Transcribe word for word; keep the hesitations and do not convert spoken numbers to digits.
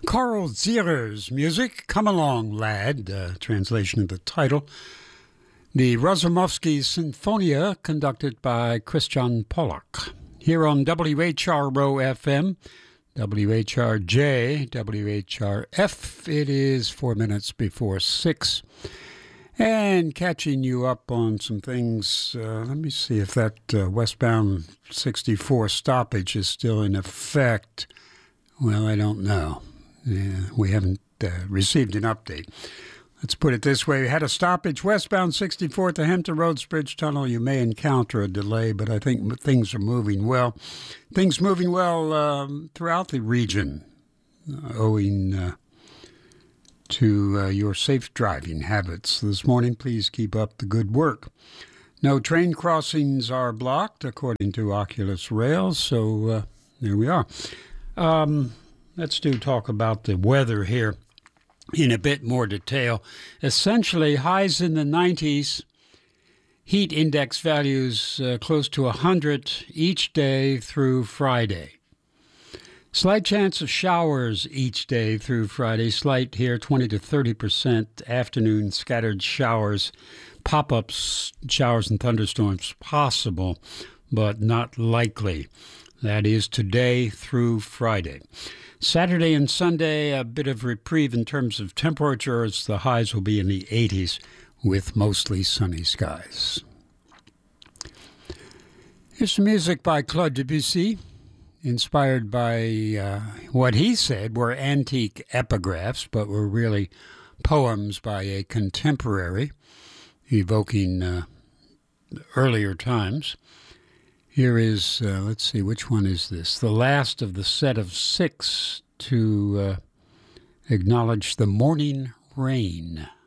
Carl Zierer's music, Come Along Lad, uh, translation of the title. The Razumovsky Sinfonia, conducted by Christian Pollack. Here on W H R O F M, W H R J, W H R F, it is four minutes before six. And catching you up on some things, uh, let me see if that uh, westbound sixty-four stoppage is still in effect. Well, I don't know. Yeah, we haven't uh, received an update. Let's put it this way. We had a stoppage westbound sixty-four at the Hampton Roads Bridge Tunnel. You may encounter a delay, but I think things are moving well. Things moving well um, throughout the region, uh, owing uh, to uh, your safe driving habits. This morning, please keep up the good work. No train crossings are blocked, according to Oculus Rail, so uh, there we are. Um, let's do talk about the weather here in a bit more detail. Essentially, highs in the nineties, heat index values uh, close to one hundred each day through Friday. Slight chance of showers each day through Friday. Slight here, twenty to thirty percent. Afternoon scattered showers, pop-ups, showers and thunderstorms possible, but not likely. That is today through Friday. Saturday and Sunday, a bit of reprieve in terms of temperatures. The highs will be in the eighties with mostly sunny skies. Here's some music by Claude Debussy, inspired by uh, what he said were antique epigraphs, but were really poems by a contemporary, evoking uh, earlier times. Here is, uh, let's see, which one is this? The last of the set of six to uh, acknowledge the morning rain.